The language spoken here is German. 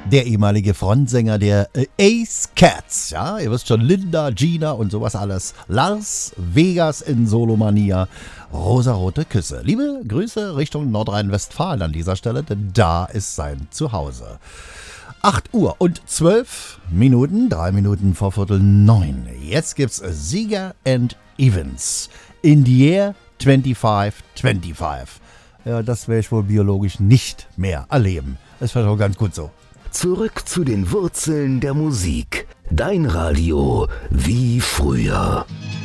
Der ehemalige Frontsänger der Ace Cats, ja, ihr wisst schon, Linda, Gina und sowas alles. Lars Vegas in Solomania, rosarote Küsse. Liebe Grüße Richtung Nordrhein-Westfalen an dieser Stelle, denn da ist sein Zuhause. 8 Uhr und 12 Minuten, 3 Minuten vor 8:45. Jetzt gibt's Seeger and Evans. In the Year 2525. Ja, das werde ich wohl biologisch nicht mehr erleben. Das wäre doch ganz gut so. Zurück zu den Wurzeln der Musik. Dein Radio wie früher.